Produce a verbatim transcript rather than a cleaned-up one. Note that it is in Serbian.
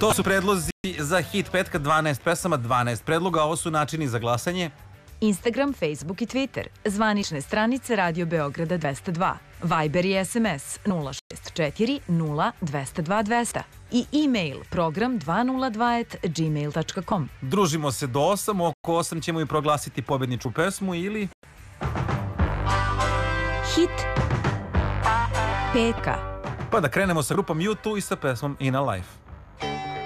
To su predlozi za hit petka, dvanaest pesama, dvanaest predloga. Ovo su načini za glasanje. Instagram, Facebook i Twitter. Zvanične stranice Radio Beograda dvesta dva. Viber i S M S nula šest četiri nula dvesta dva dvesta. I e-mail program dvesta dva at gmail tačka com. Družimo se do osam. Oko osam ćemo i proglasiti pobedničku pesmu ili... Hit petka. Pa da krenemo sa grupom U dva i sa pesmom In a Life.